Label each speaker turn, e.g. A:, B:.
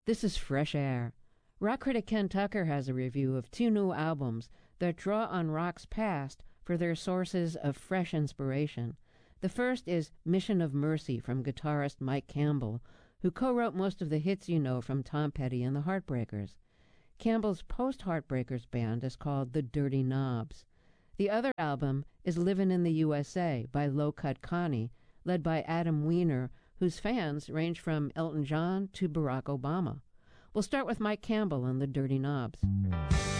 A: This is Fresh Air. Rock critic Ken Tucker has a review of two new albums that draw on rock's past for their sources of fresh inspiration. The first is Mission of Mercy from guitarist Mike Campbell, who co-wrote most of the hits you know from Tom Petty and the Heartbreakers. Campbell's post-Heartbreakers band is called the Dirty Knobs. The other album is Livin' in the USA by Low Cut Connie, led by Adam Weiner, whose fans range from Elton John to Barack Obama. We'll start with Mike Campbell and the Dirty Knobs.